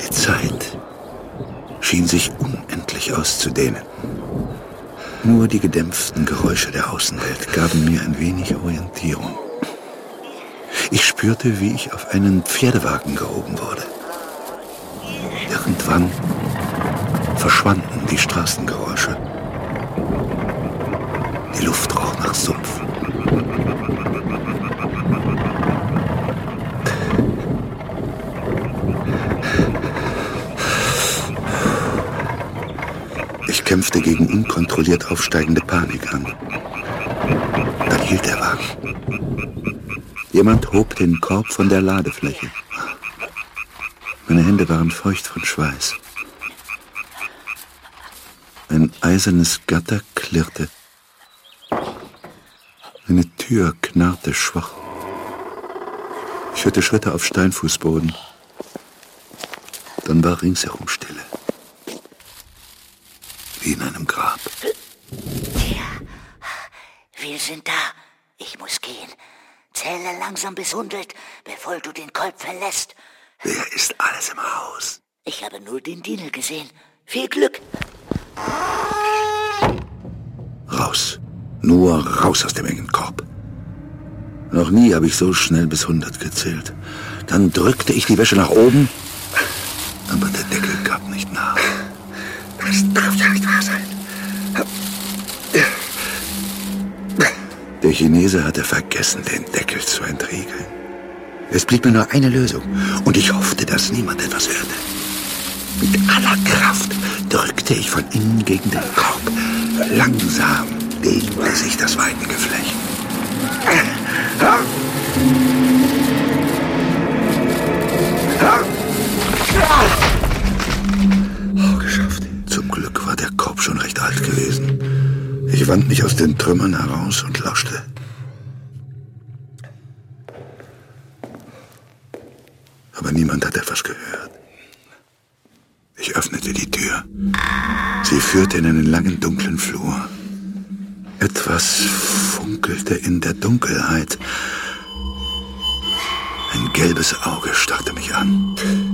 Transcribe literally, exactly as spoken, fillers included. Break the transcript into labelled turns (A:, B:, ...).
A: Die Zeit schien sich unendlich auszudehnen. Nur die gedämpften Geräusche der Außenwelt gaben mir ein wenig Orientierung. Ich spürte, wie ich auf einen Pferdewagen gehoben wurde. Irgendwann verschwanden die Straßengeräusche. Die Luft roch nach Sumpf. Ich kämpfte gegen unkontrolliert aufsteigende Panik an. Dann hielt der Wagen. Jemand hob den Korb von der Ladefläche. Meine Hände waren feucht von Schweiß. Ein eisernes Gatter klirrte. Eine Tür knarrte schwach. Ich hörte Schritte auf Steinfußboden. Dann war ringsherum Stille. Wie in einem Grab.
B: Tja, wir sind da. Ich muss gehen. Zähle langsam bis hundert, bevor du den Kolb verlässt.
A: Wer ist alles im Haus?
B: Ich habe nur den Diener gesehen. Viel Glück.
A: Raus. Nur raus aus dem engen Korb. Noch nie habe ich so schnell bis hundert gezählt. Dann drückte ich die Wäsche nach oben, aber der Deckel gab nicht nach.
C: Das darf ja nicht wahr sein.
A: Der Chinese hatte vergessen, den Deckel zu entriegeln. Es blieb mir nur eine Lösung und ich hoffte, dass niemand etwas hörte. Mit aller Kraft drückte ich von innen gegen den Korb. Langsam dehnte sich das Weidengeflecht. Oh, geschafft. Zum Glück war der Korb schon recht alt gewesen. Ich wand mich aus den Trümmern heraus und lauschte. Aber niemand hat etwas gehört. Ich öffnete die Tür. Sie führte in einen langen, dunklen Flur. Etwas funkelte in der Dunkelheit. Ein gelbes Auge starrte mich an.